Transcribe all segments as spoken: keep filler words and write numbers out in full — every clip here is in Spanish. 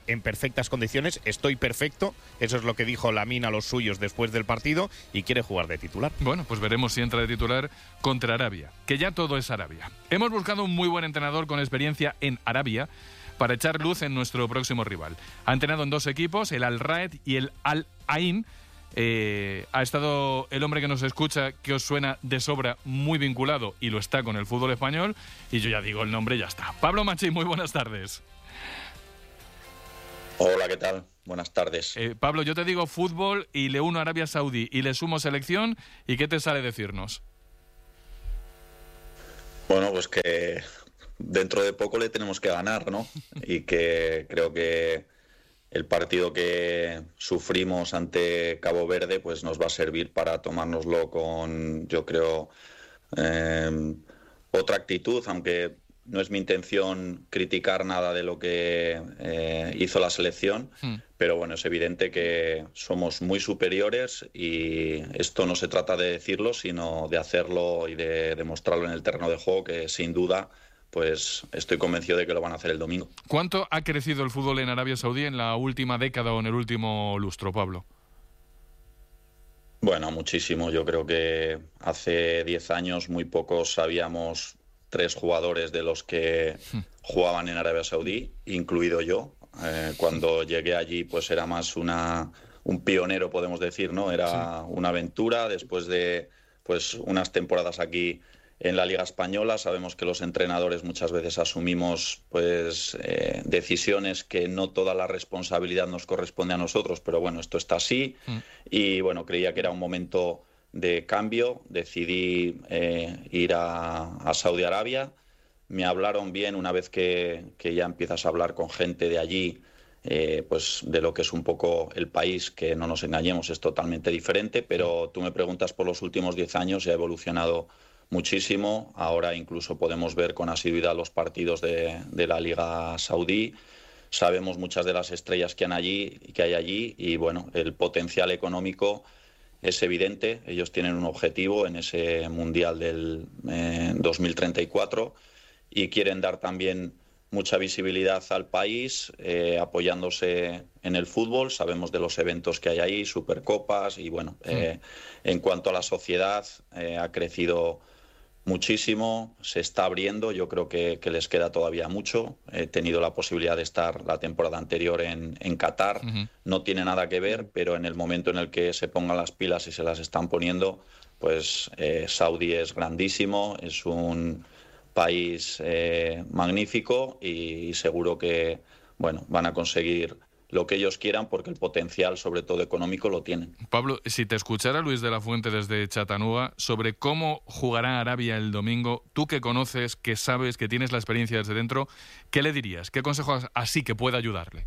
en perfectas condiciones, estoy perfecto, eso es lo que dijo Lamine a los suyos después del partido, y quiere jugar de titular. Bueno, pues veremos si entra de titular contra Arabia, que ya todo es Arabia. Hemos buscado un muy buen entrenador con experiencia en Arabia para echar luz en nuestro próximo rival. Ha entrenado en dos equipos, el Al Raed y el Al Ain. Eh, ha estado el hombre que nos escucha, que os suena de sobra, muy vinculado, y lo está con el fútbol español, y yo ya digo el nombre y ya está. Pablo Machín, muy buenas tardes. Hola, ¿qué tal? Buenas tardes. Eh, Pablo, yo te digo fútbol y le uno a Arabia Saudí y le sumo selección, ¿y qué te sale decirnos? Bueno, pues que dentro de poco le tenemos que ganar, ¿no? Y que creo que el partido que sufrimos ante Cabo Verde pues nos va a servir para tomárnoslo con, yo creo, eh, otra actitud, aunque no es mi intención criticar nada de lo que eh, hizo la selección, mm. pero bueno, es evidente que somos muy superiores y esto no se trata de decirlo, sino de hacerlo y de demostrarlo en el terreno de juego, que sin duda pues estoy convencido de que lo van a hacer el domingo. ¿Cuánto ha crecido el fútbol en Arabia Saudí en la última década o en el último lustro, Pablo? Bueno, muchísimo. Yo creo que hace diez años muy pocos sabíamos tres jugadores de los que jugaban en Arabia Saudí, incluido yo. Eh, cuando llegué allí pues era más una, un pionero, podemos decir, ¿no? Era sí. una aventura. Después de pues unas temporadas aquí en la Liga Española, sabemos que los entrenadores muchas veces asumimos pues eh, decisiones que no toda la responsabilidad nos corresponde a nosotros, pero bueno, esto está así. Mm. Y bueno, creía que era un momento de cambio, decidí eh, ir a, a Saudi Arabia. Me hablaron bien una vez que, que ya empiezas a hablar con gente de allí, eh, pues de lo que es un poco el país, que no nos engañemos, es totalmente diferente, pero tú me preguntas por los últimos diez años y ha evolucionado muchísimo. Ahora incluso podemos ver con asiduidad los partidos de, de la Liga Saudí. Sabemos muchas de las estrellas que, han allí, que hay allí y bueno, el potencial económico es evidente. Ellos tienen un objetivo en ese Mundial del eh, dos mil treinta y cuatro y quieren dar también mucha visibilidad al país, eh, apoyándose en el fútbol. Sabemos de los eventos que hay ahí, Supercopas, y bueno, eh, en cuanto a la sociedad, eh, ha crecido muchísimo, se está abriendo. Yo creo que, que les queda todavía mucho. He tenido la posibilidad de estar la temporada anterior en, en Qatar. Uh-huh. No tiene nada que ver, pero en el momento en el que se pongan las pilas y se las están poniendo, pues eh, Saudi es grandísimo, es un país eh, magnífico y, y seguro que bueno, van a conseguir lo que ellos quieran, porque el potencial, sobre todo económico, lo tienen. Pablo, si te escuchara Luis de la Fuente desde Chattanooga sobre cómo jugará Arabia el domingo, tú que conoces, que sabes, que tienes la experiencia desde dentro, ¿qué le dirías? ¿Qué consejos así que pueda ayudarle?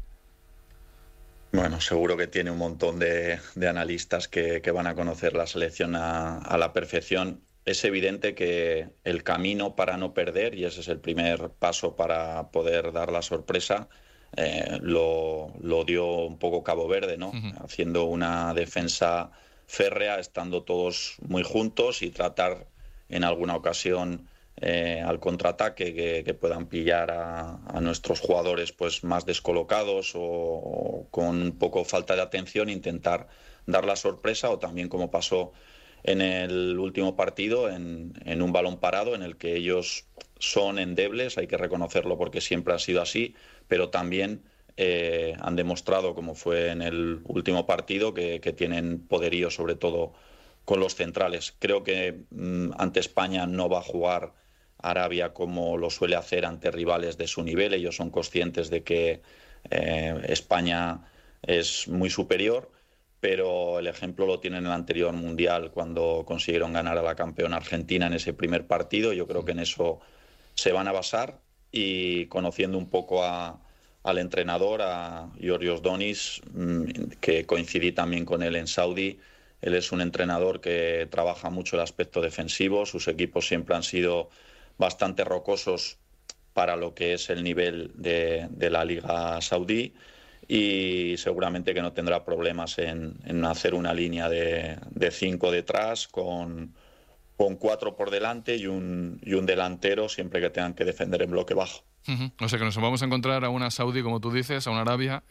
Bueno, seguro que tiene un montón de, de analistas que, que van a conocer la selección a, a la perfección. Es evidente que el camino para no perder, y ese es el primer paso para poder dar la sorpresa, Eh, lo, lo dio un poco Cabo Verde, ¿no? Uh-huh. Haciendo una defensa férrea, estando todos muy juntos y tratar en alguna ocasión eh, al contraataque que, que puedan pillar a, a nuestros jugadores pues más descolocados o, o con un poco falta de atención, intentar dar la sorpresa, o también como pasó en el último partido, en, en un balón parado en el que ellos son endebles, hay que reconocerlo porque siempre ha sido así, pero también eh, han demostrado, como fue en el último partido, que, que tienen poderío sobre todo con los centrales. Creo que mmm, ante España no va a jugar Arabia como lo suele hacer ante rivales de su nivel. Ellos son conscientes de que eh, España es muy superior, pero el ejemplo lo tienen en el anterior Mundial, cuando consiguieron ganar a la campeona Argentina en ese primer partido. Yo creo que en eso se van a basar, y conociendo un poco a, al entrenador, a Georgios Donis, que coincidí también con él en Saudi. Él es un entrenador que trabaja mucho el aspecto defensivo. Sus equipos siempre han sido bastante rocosos para lo que es el nivel de, de la Liga Saudí, y seguramente que no tendrá problemas en, en hacer una línea de, de cinco detrás con, con cuatro por delante y un, y un delantero siempre que tengan que defender en bloque bajo. Uh-huh. O sea que nos vamos a encontrar a una Saudi, como tú dices, a una Arabia